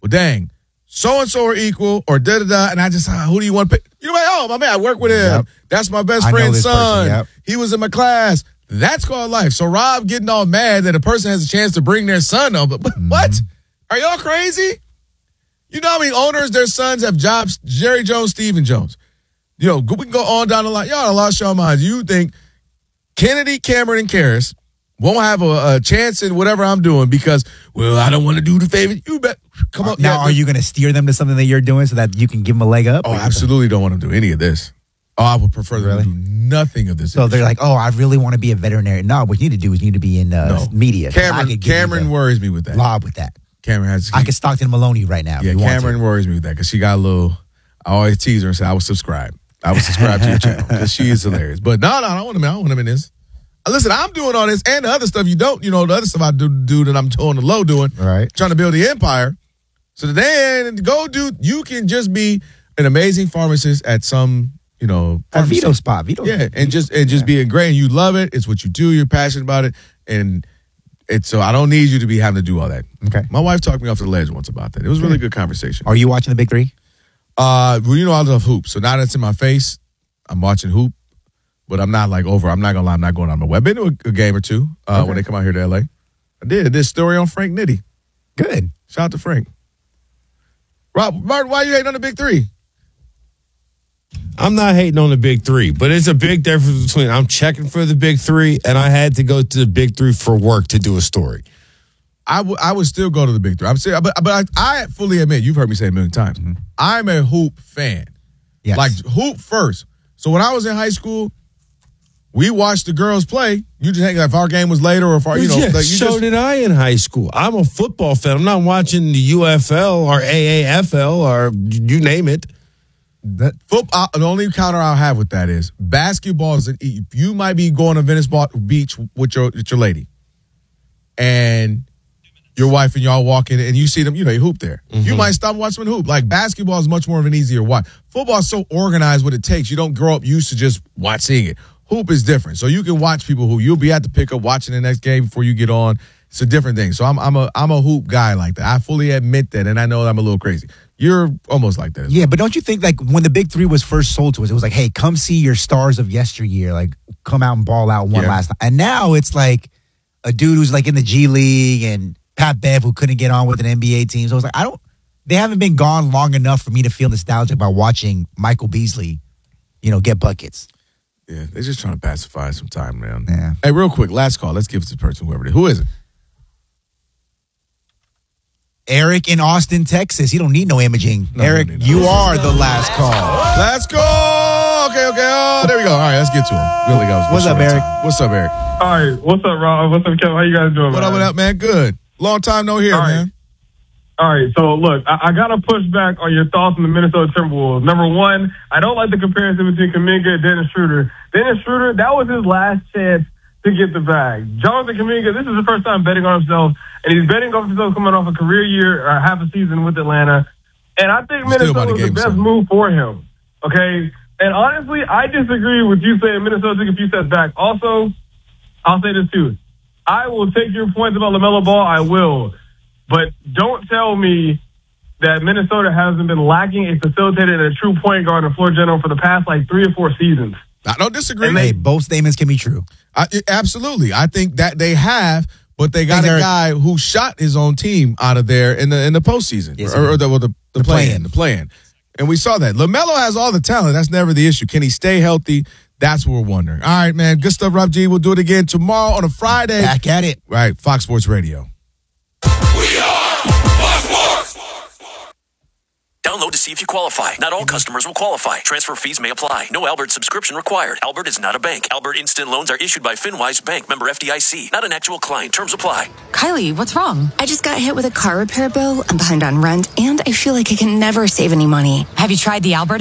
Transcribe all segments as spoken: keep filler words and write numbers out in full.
well, dang, so-and-so are equal or da-da-da, and I just, uh, who do you want to pick? You're like, oh, my man, I work with him. Yep. That's my best I know friend's this son. person, yep. He was in my class. That's called life. So Rob getting all mad that a person has a chance to bring their son up. But mm-hmm. What? Are y'all crazy? You know how many owners, their sons have jobs? Jerry Jones, Stephen Jones. You know, we can go on down the line. Y'all lost your minds. You think Kennedy, Cameron, and Karras won't have a, a chance in whatever I'm doing because, well, I don't want to do the favor. You bet. Come on. Now, yeah, are you going to steer them to something that you're doing so that you can give them a leg up? Oh, absolutely don't want to do any of this. Oh, I would prefer them really? to do nothing of this. So industry. They're like, oh, I really want to be a veterinarian. No, what you need to do is you need to be in uh, no. media. Cameron, Cameron worries me with that. Lob with that. Cameron has. I could Stockton Maloney right now. Yeah, Cameron worries me with that because she got a little. I always tease her and say I would subscribe. I would subscribe to your channel because she is hilarious. But no, no, I don't want him. I don't want him in this. Listen, I'm doing all this and the other stuff you don't. You know, the other stuff I do, do that I'm on the low doing. Right. Trying to build the empire. So then go do. You can just be an amazing pharmacist at some. You know, a Vito spot, Vito. Yeah, and just and just yeah. being great, and you love it. It's what you do. You're passionate about it, and it's so I don't need you to be having to do all that. Okay. My wife talked me off the ledge once about that. It was a really good conversation. Are you watching the Big Three? Uh, well, you know I love hoop, so now that's in my face. I'm watching hoop, but I'm not like over. I'm not gonna lie. I'm not going on my web. Been to a, a game or two uh, okay. when they come out here to L A. I did. I did a story on Frank Nitti. Good. Shout out to Frank. Rob Martin, why you hating on the Big Three? I'm not hating on the Big Three, but it's a big difference between I'm checking for the Big Three and I had to go to the Big Three for work to do a story. I, w- I would still go to the Big Three. I'm saying, but but I, I fully admit, you've heard me say it a million times, mm-hmm. I'm a hoop fan. Yes. Like hoop first. So when I was in high school, we watched the girls play. You just think if our game was later or if our, you know. Yeah, like you so just, did I in high school. I'm a football fan. I'm not watching the U F L or A A F L or you name it. That football, the only counter I'll have with that is basketball is an, you might be going to Venice Beach with your with your lady and your wife and y'all walk in and you see them, you know, you hoop there. Mm-hmm. You might stop watching them hoop. Like basketball is much more of an easier watch. Football is so organized what it takes. You don't grow up used to just watching it. Hoop is different. So you can watch people who you'll be at the pickup watching the next game before you get on. It's a different thing. So I'm I'm a I'm a hoop guy like that. I fully admit that, and I know I'm a little crazy. You're almost like that. Yeah, well. But don't you think like when the Big Three was first sold to us, it was like, hey, come see your stars of yesteryear, like come out and ball out one yeah. last time. And now it's like a dude who's like in the G League and Pat Bev who couldn't get on with an N B A team. So I was like, I don't. They haven't been gone long enough for me to feel nostalgic about watching Michael Beasley, you know, get buckets. Yeah, they're just trying to pacify some time, man. Yeah. Hey, real quick, last call. Let's give it to the person, whoever it is. Who is it? Eric in Austin, Texas. You don't need no imaging. No, Eric, no, no. You are the last call. Last call. Okay, okay. Oh, there we go. All right, let's get to him. Really goes. What's up, Eric? Time. What's up, Eric? All right. What's up, Rob? What's up, Kevin? How you guys doing, What man? up, what up, man? Good. Long time no hear, All right. man. All right. So, look, I, I got to push back on your thoughts on the Minnesota Timberwolves. Number one, I don't like the comparison between Kuminga and Dennis Schroeder. Dennis Schroeder, that was his last chance to get the bag. Jonathan Kuminga, this is the first time betting on himself, and he's betting on himself coming off a career year or half a season with Atlanta. And I think Minnesota was the best son. move for him. Okay? And honestly, I disagree with you saying Minnesota took a few steps back. Also, I'll say this too. I will take your points about LaMelo Ball. I will. But don't tell me that Minnesota hasn't been lacking a facilitator and a true point guard and floor general for the past like three or four seasons. I don't disagree. Hey, both statements can be true. I, absolutely. I think that they have, but they got Thanks, a guy Eric. who shot his own team out of there in the in the postseason. Yes, or, or the, well, the, the, the play-in. The play-in. And we saw that. LaMelo has all the talent. That's never the issue. Can he stay healthy? That's what we're wondering. All right, man. Good stuff, Rob G. We'll do it again tomorrow on a Friday. Back at it. Right. Fox Sports Radio. We are Fox Sports. Download to see if you qualify. Not all customers will qualify. Transfer fees may apply. No Albert subscription required. Albert is not a bank. Albert Instant Loans are issued by FinWise Bank, member F D I C. Not an actual client. Terms apply. Kylie, what's wrong? I just got hit with a car repair bill. I'm behind on rent, and I feel like I can never save any money. Have you tried the Albert app?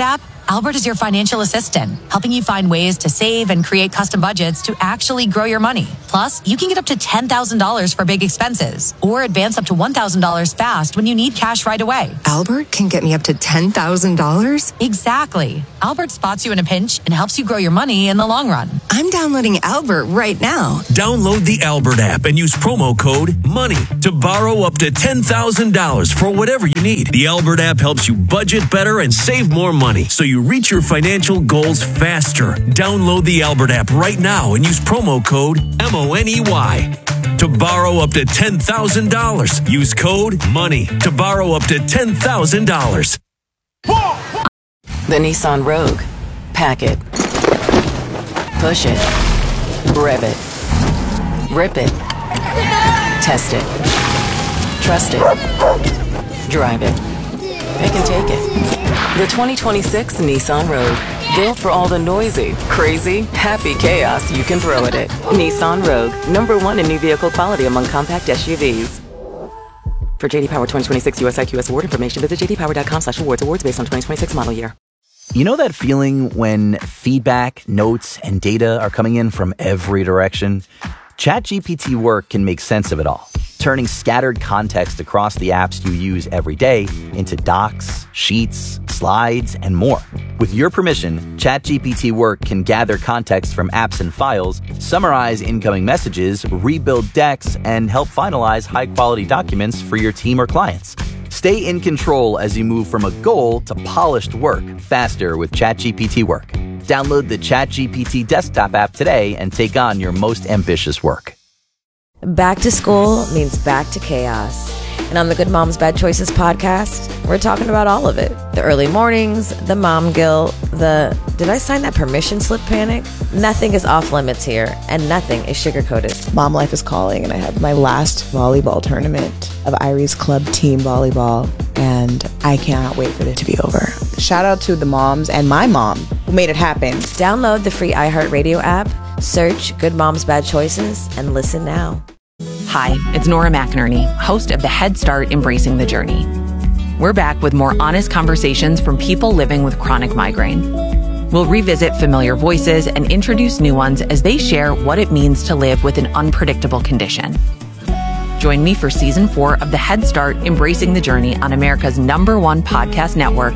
Albert is your financial assistant, helping you find ways to save and create custom budgets to actually grow your money. Plus, you can get up to ten thousand dollars for big expenses or advance up to one thousand dollars fast when you need cash right away. Albert can get me up to ten thousand dollars? Exactly. Albert spots you in a pinch and helps you grow your money in the long run. I'm downloading Albert right now. Download the Albert app and use promo code MONEY to borrow up to ten thousand dollars for whatever you need. The Albert app helps you budget better and save more money so you reach your financial goals faster. Download the Albert app right now and use promo code M O N E Y to borrow up to ten thousand dollars. Use code MONEY to borrow up to ten thousand dollars. The Nissan Rogue. Pack it. Push it. Rev it. Rip it. Test it. Trust it. Drive it. Pick and take it. The twenty twenty-six Nissan Rogue. Built for all the noisy, crazy, happy chaos you can throw at it. Nissan Rogue. Number one in new vehicle quality among compact S U Vs. For J D Power twenty twenty-six U S I Q S award information, visit j d power dot com slash awards. Awards based on twenty twenty-six model year. You know that feeling when feedback, notes, and data are coming in from every direction? ChatGPT Work can make sense of it all, turning scattered context across the apps you use every day into docs, sheets, slides, and more. With your permission, ChatGPT Work can gather context from apps and files, summarize incoming messages, rebuild decks, and help finalize high-quality documents for your team or clients. Stay in control as you move from a goal to polished work faster with ChatGPT Work. Download the ChatGPT desktop app today and take on your most ambitious work. Back to school means back to chaos. And on the Good Moms Bad Choices podcast, we're talking about all of it. The early mornings, the mom guilt, the did I sign that permission slip panic? Nothing is off limits here, and nothing is sugar-coated. Mom life is calling, and I have my last volleyball tournament of Irie's Club team volleyball, and I cannot wait for it to be over. Shout out to the moms and my mom who made it happen. Download the free iHeartRadio app, search Good Moms Bad Choices, and listen now. Hi, it's Nora McInerney, host of the Head Start Embracing the Journey. We're back with more honest conversations from people living with chronic migraine. We'll revisit familiar voices and introduce new ones as they share what it means to live with an unpredictable condition. Join me for season four of the Head Start Embracing the Journey on America's number one podcast network,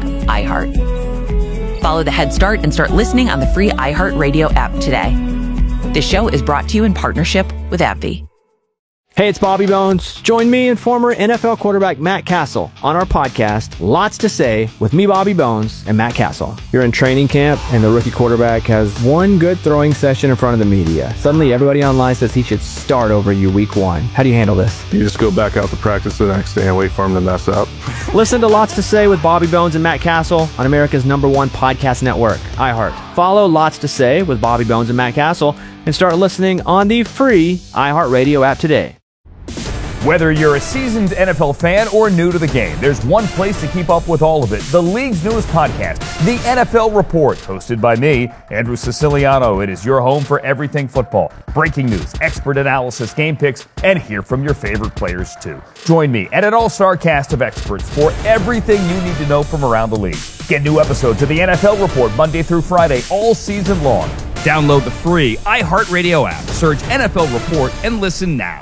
iHeart. Follow the Head Start and start listening on the free iHeartRadio app today. This show is brought to you in partnership with AbbVie. Hey, it's Bobby Bones. Join me and former N F L quarterback Matt Castle on our podcast, Lots to Say, with me, Bobby Bones, and Matt Castle. You're in training camp, and the rookie quarterback has one good throwing session in front of the media. Suddenly, everybody online says he should start over you week one. How do you handle this? You just go back out to practice the next day and wait for him to mess up. Listen to Lots to Say with Bobby Bones and Matt Castle on America's number one podcast network, iHeart. Follow Lots to Say with Bobby Bones and Matt Castle and start listening on the free iHeartRadio app today. Whether you're a seasoned N F L fan or new to the game, there's one place to keep up with all of it. The league's newest podcast, The N F L Report, hosted by me, Andrew Siciliano. It is your home for everything football. Breaking news, expert analysis, game picks, and hear from your favorite players too. Join me and an all-star cast of experts for everything you need to know from around the league. Get new episodes of The N F L Report Monday through Friday all season long. Download the free iHeartRadio app, search N F L Report, and listen now.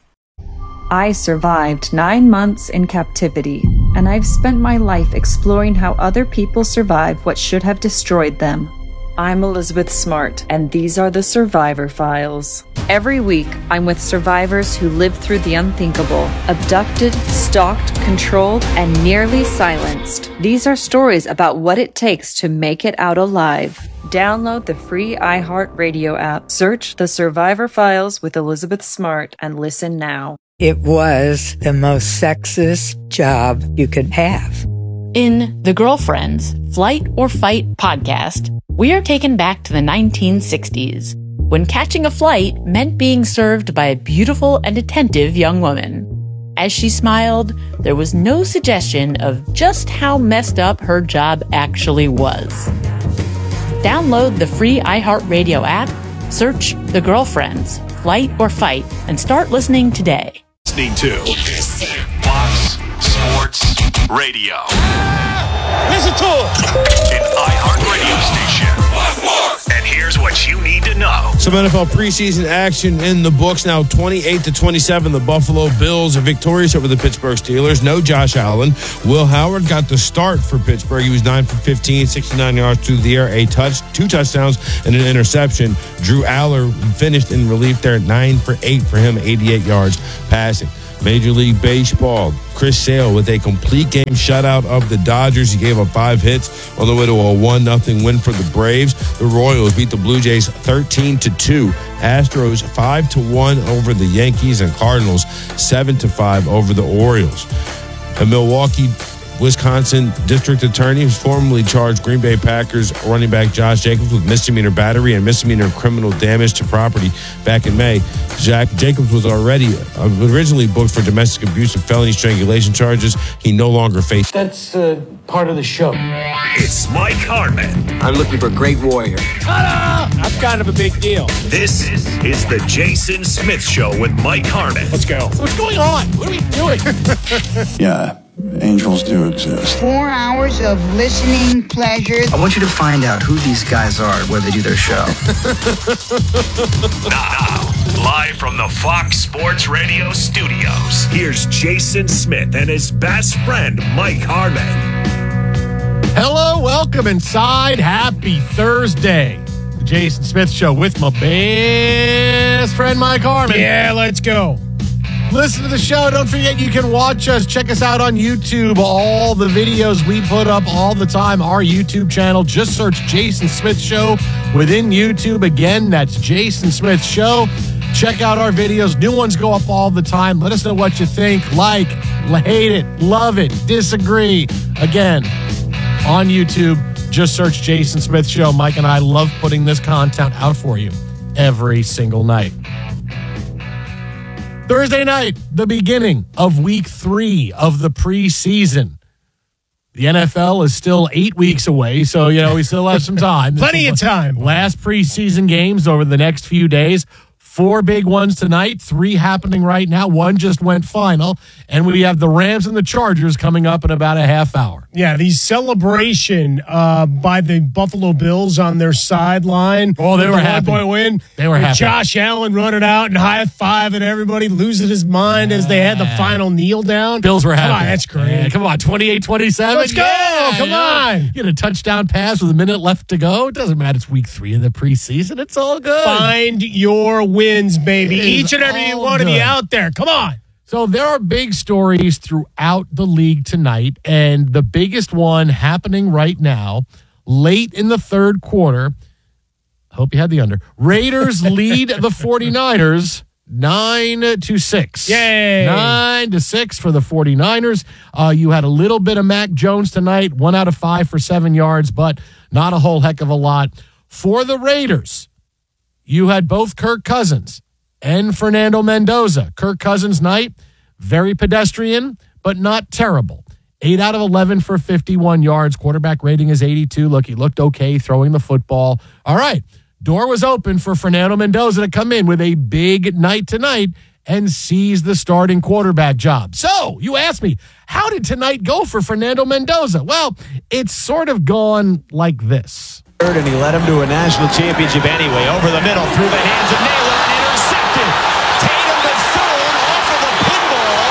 I survived nine months in captivity, and I've spent my life exploring how other people survive what should have destroyed them. I'm Elizabeth Smart, and these are the Survivor Files. Every week, I'm with survivors who lived through the unthinkable, abducted, stalked, controlled, and nearly silenced. These are stories about what it takes to make it out alive. Download the free iHeartRadio app, search The Survivor Files with Elizabeth Smart, and listen now. It was the most sexist job you could have. In The Girlfriends, Flight or Fight podcast, we are taken back to the nineteen sixties, when catching a flight meant being served by a beautiful and attentive young woman. As she smiled, there was no suggestion of just how messed up her job actually was. Download the free iHeartRadio app, search The Girlfriends, Flight or Fight, and start listening today. Listening to Fox Sports Radio. Listen to it. An iHeart radio station. And here's what you need to know. Some N F L preseason action in the books now. twenty-eight to twenty-seven, the Buffalo Bills are victorious over the Pittsburgh Steelers. No Josh Allen. Will Howard got the start for Pittsburgh. He was nine for fifteen, sixty-nine yards through the air, a touch, two touchdowns, and an interception. Drew Aller finished in relief there at nine for eight for him, eighty-eight yards passing. Major League Baseball, Chris Sale with a complete game shutout of the Dodgers. He gave up five hits on the way to a one nothing win for the Braves. The Royals beat the Blue Jays thirteen to two. Astros five to one over the Yankees, and Cardinals seven to five over the Orioles. A Milwaukee, Wisconsin district attorney who's formerly charged Green Bay Packers running back Josh Jacobs with misdemeanor battery and misdemeanor criminal damage to property back in May. Jack Jacobs was already uh, originally booked for domestic abuse and felony strangulation charges. He no longer faced. That's uh, part of the show. It's Mike Harmon. I'm looking for a great warrior. Ta-da! That's kind of a big deal. This is the Jason Smith Show with Mike Harmon. Let's go. What's going on? What are we doing? Yeah, angels do exist. Four hours of listening pleasure. I want you to find out who these guys are, where they do their show. Now, live from the Fox Sports Radio studios, here's Jason Smith and his best friend, Mike Harmon. Hello, welcome inside. Happy Thursday. The Jason Smith Show with my best friend, Mike Harmon. Yeah, let's go. Listen to the show. Don't forget you can watch us. Check us out on YouTube. All the videos we put up all the time. Our YouTube channel. Just search Jason Smith Show within YouTube. Again, that's Jason Smith Show. Check out our videos. New ones go up all the time. Let us know what you think. Like, hate it, love it, disagree. Again, on YouTube, just search Jason Smith Show. Mike and I love putting this content out for you every single night. Thursday night, the beginning of week three of the preseason. The N F L is still eight weeks away, so, you know, we still have some time. Plenty of time. Last preseason games over the next few days. Four big ones tonight, three happening right now. One just went final, and we have the Rams and the Chargers coming up in about a half hour. Yeah, the celebration uh, by the Buffalo Bills on their sideline. Oh, they were the happy. Boy win. They were With happy. Josh Allen running out and high-fiving everybody, losing his mind as they had the final kneel down. Bills were happy. Come on, that's great. Yeah, come on, twenty-eight twenty-seven. Let's go. Yeah, Come yeah. on. Get a touchdown pass with a minute left to go. It doesn't matter. It's week three of the preseason. It's all good. Find your wins, baby. It is Each and every all one of you good. out there. Come on. So there are big stories throughout the league tonight, and the biggest one happening right now, late in the third quarter. I hope you had the under. Raiders lead the 49ers nine to six. Yay. Nine to six for the 49ers. Uh, you had a little bit of Mac Jones tonight, one out of five for seven yards, but not a whole heck of a lot. For the Raiders, you had both Kirk Cousins and Fernando Mendoza. Kirk Cousins' night, very pedestrian, but not terrible. eight out of eleven for fifty-one yards. Quarterback rating is eighty-two. Look, he looked okay throwing the football. All right, door was open for Fernando Mendoza to come in with a big night tonight and seize the starting quarterback job. So, you asked me, how did tonight go for Fernando Mendoza? Well, it's sort of gone like this. And he led him to a national championship anyway. Over the middle, through the hands of Naylor, and intercepted. Tatum the third off of the pinball.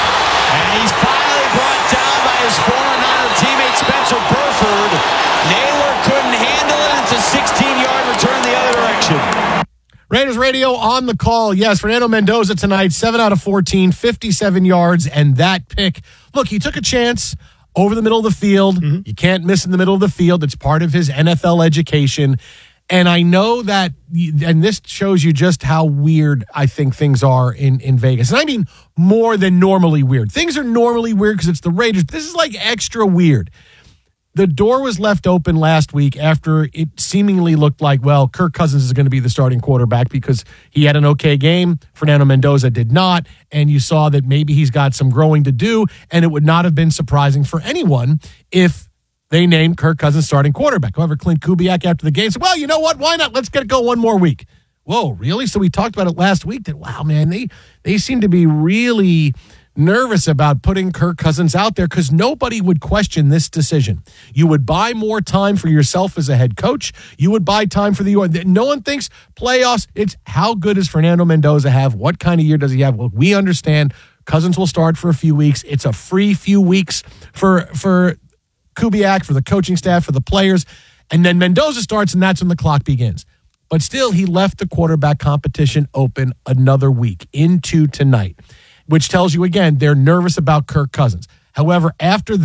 And he's finally brought down by his former Niner teammate Spencer Burford. Naylor couldn't handle it. It's a sixteen-yard return the other direction. Raiders Radio on the call. Yes, Fernando Mendoza tonight, seven out of fourteen, fifty-seven yards, and that pick. Look, he took a chance over the middle of the field. Mm-hmm. You can't miss in the middle of the field. It's part of his N F L education. And I know that, and this shows you just how weird I think things are in, in Vegas. And I mean more than normally weird. Things are normally weird because it's the Raiders, but this is like extra weird. The door was left open last week after it seemingly looked like, well, Kirk Cousins is going to be the starting quarterback because he had an okay game. Fernando Mendoza did not. And you saw that maybe he's got some growing to do. And it would not have been surprising for anyone if they named Kirk Cousins starting quarterback. However, Clint Kubiak after the game said, well, you know what? Why not? Let's get it go one more week. Whoa, really? So we talked about it last week that, wow, man, they, they seem to be really nervous about putting Kirk Cousins out there because nobody would question this decision. You would buy more time for yourself as a head coach. You would buy time for the – no one thinks playoffs. It's how good does Fernando Mendoza have? What kind of year does he have? Well, we understand Cousins will start for a few weeks. It's a free few weeks for for Kubiak, for the coaching staff, for the players. And then Mendoza starts, and that's when the clock begins. But still, he left the quarterback competition open another week into tonight, which tells you, again, they're nervous about Kirk Cousins. However, after